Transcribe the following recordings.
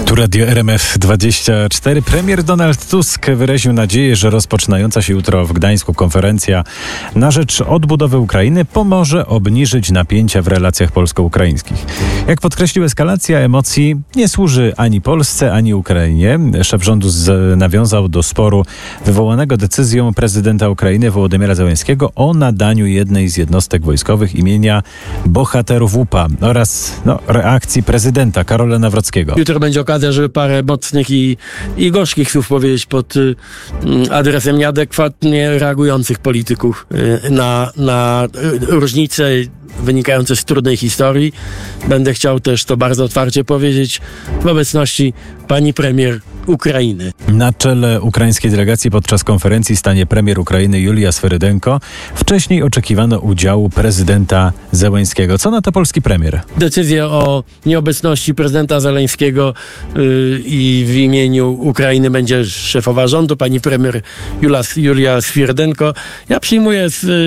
Tu Radio RMF24. Premier Donald Tusk wyraził nadzieję, że rozpoczynająca się jutro w Gdańsku konferencja na rzecz odbudowy Ukrainy pomoże obniżyć napięcia w relacjach polsko-ukraińskich. Jak podkreślił, eskalacja emocji nie służy ani Polsce, ani Ukrainie. Szef rządu nawiązał do sporu wywołanego decyzją prezydenta Ukrainy Wołodymyra Zełenskiego o nadaniu jednej z jednostek wojskowych imienia bohaterów łupa oraz reakcji prezydenta Karola Nawrockiego. Jutro będzie okazja, żeby parę mocnych i gorzkich słów powiedzieć pod adresem nieadekwatnie reagujących polityków na różnice wynikające z trudnej historii. Będę chciał też to bardzo otwarcie powiedzieć w obecności pani premier Ukrainy. Na czele ukraińskiej delegacji podczas konferencji stanie premier Ukrainy Julia Swerydenko. Wcześniej oczekiwano udziału prezydenta Zełenskiego. Co na to polski premier? Decyzję o nieobecności prezydenta Zełenskiego i w imieniu Ukrainy będzie szefowa rządu, pani premier Julia Swerydenko. Ja przyjmuję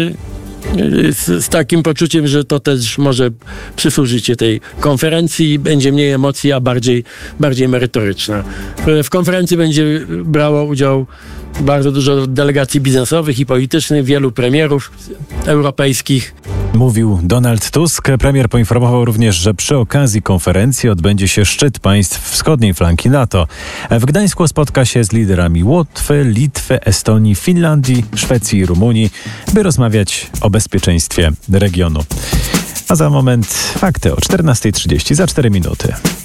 z takim poczuciem, że to też może przysłużyć się tej konferencji. Będzie mniej emocji, a bardziej merytoryczna. W konferencji będzie brało udział bardzo dużo delegacji biznesowych i politycznych, wielu premierów europejskich. Mówił Donald Tusk. Premier poinformował również, że przy okazji konferencji odbędzie się szczyt państw wschodniej flanki NATO. W Gdańsku spotka się z liderami Łotwy, Litwy, Estonii, Finlandii, Szwecji i Rumunii, by rozmawiać o bezpieczeństwie regionu. A za moment fakty o 14:30, za 4 minuty.